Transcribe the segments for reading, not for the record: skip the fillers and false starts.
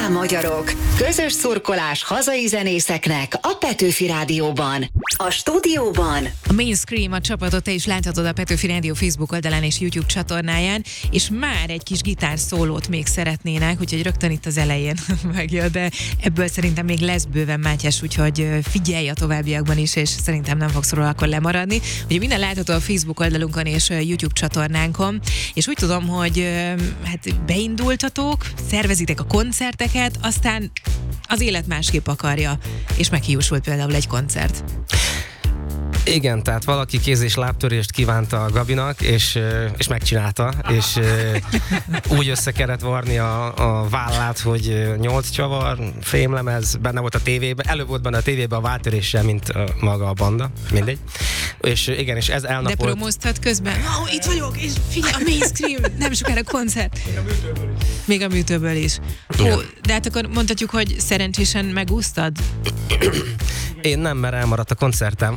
magyarok! Közös szurkolás hazai zenészeknek a Petőfi Rádióban. A stúdióban a Mainstream a csapatot te is láthatod a Petőfi Rádió Facebook oldalán és YouTube csatornáján, és már egy kis gitárszólót még szeretnének, úgyhogy rögtön itt az elején megjön, de ebből szerintem még lesz bőven, Mátyás, úgyhogy figyelj a továbbiakban is, és szerintem nem fogsz róla akkor lemaradni. Ugye minden látható a Facebook oldalunkon és YouTube csatornánkon, és úgy tudom, hogy hát beindultatok, szervezitek a koncerteket, aztán az élet másképp akarja, és meghiúsult például egy koncert. Igen, tehát valaki kéz- és lábtörést kívánta a Gabinak, és megcsinálta, és úgy össze kellett varni a vállát, hogy 8 csavar, fémlemez, benne volt a tévében, előbb volt benne a tévében a váltöréssel, mint maga a banda, mindegy. És igen, és ez elnapolt. De promóztad közben? Itt vagyok, és figyelj, a Mainstream, nem sokára koncert. Még a műtőből is. De hát akkor mondhatjuk, hogy szerencsésen megúsztad? Én nem, mert elmaradt a koncertem.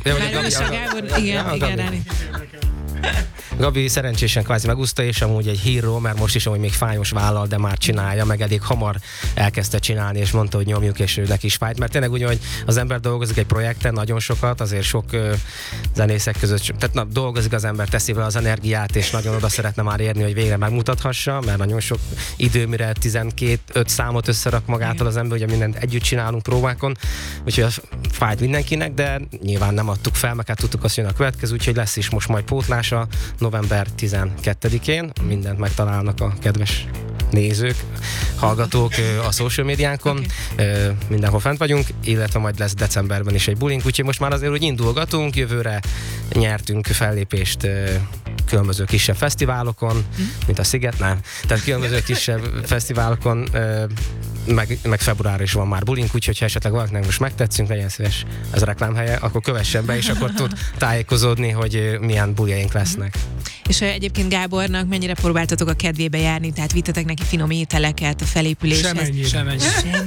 Gabi szerencsésen kvázi megúszta, és amúgy egy híró, mert most is amúgy még fájos vállal, de már csinálja, meg elég hamar elkezdte csinálni, és mondta, hogy nyomjuk, és neki is fájt. Mert tényleg úgy, hogy az ember dolgozik egy projekten, nagyon sokat, azért sok zenészek között, tehát dolgozik az ember, teszi vele az energiát, és nagyon oda szeretne már érni, hogy végre megmutathassa, mert nagyon sok idő, mire 12-5 számot összerak magától az ember, hogy mindent együtt csinálunk próbákon, úgyhogy az fájt mindenkinek, de nyilván nem adtuk fel, meg hát tudtuk azt, hogy a következő, úgyhogy lesz is most majd pótlása november 12-én, mindent megtalálnak a kedves nézők, hallgatók a social médiánkon, mindenhol fent vagyunk, illetve majd lesz decemberben is egy bulink, úgyhogy most már azért úgy indulgatunk, jövőre nyertünk fellépést különböző kisebb fesztiválokon, mint a Sziget, nem. Tehát különböző kisebb fesztiválokon, meg február is van már bulink, úgyhogy ha esetleg valakinek most megtetszünk, legyen szíves ez a reklámhelye, akkor kövessen be, és akkor tud tájékozódni, hogy milyen buljaink lesznek. És egyébként Gábornak mennyire próbáltatok a kedvébe járni, tehát vittetek neki finom ételeket a felépüléshez? Semennyire.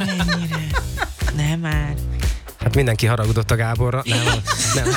Nem már. Hát mindenki haragudott a Gáborra. Nem,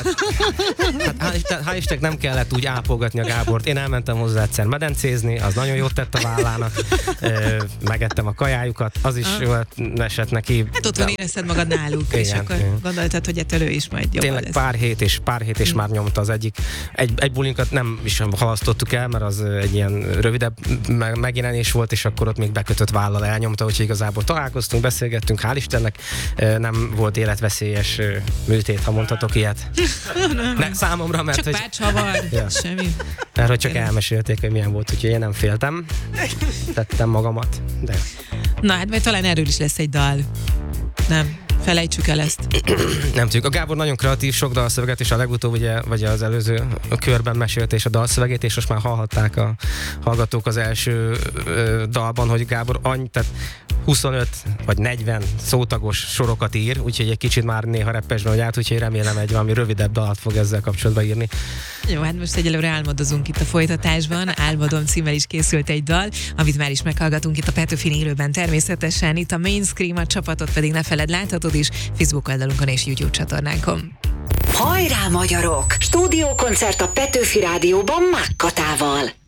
hál' Istennek nem kellett úgy ápolgatni a Gábort. Én elmentem hozzá egyszer medencézni, az nagyon jót tett a vállának. Megettem a kajájukat, az is jól esett neki. Hát otthon érezted magad náluk, igen, és akkor gondoltad, hogy ettől ő is majd jobban tényleg lesz. Pár hét és már nyomta az egyik. Egy bulinkat nem is halasztottuk el, mert az egy ilyen rövidebb megjelenés volt, és akkor ott még bekötött vállal elnyomta, úgyhogy igazából találkoztunk, beszélgettünk, hál' Istennek nem volt életveszélyes műtét, ha mondhatok ilyet. Ne, számomra, mert csak hogy... pár csavar, semmi. Mert hogy csak elmesélték, hogy milyen volt, úgyhogy én nem féltem. Tettem magamat, de... Na hát majd talán erről is lesz egy dal. Nem, felejtsük el ezt. Nem tudjuk. A Gábor nagyon kreatív, sok dalszöveget, és a legutóbb ugye, vagy az előző körben mesélte és a dalszövegét, és most már hallhatták a hallgatók az első dalban, hogy Gábor tehát 25 vagy 40 szótagos sorokat ír, úgyhogy egy kicsit már néha reppesben vagy át, úgyhogy remélem egy valami rövidebb dalat fog ezzel kapcsolatban írni. Jó, hát most egyelőre álmodozunk itt a folytatásban. Álmodom címmel is készült egy dal, amit már is meghallgatunk itt a Petőfin élőben természetesen. Itt a Mainstream, a csapatot pedig ne feledd, láthatod is Facebook oldalunkon és YouTube csatornánkon. Hajrá magyarok! Stúdiókoncert a Petőfi Rádióban Mákkatával.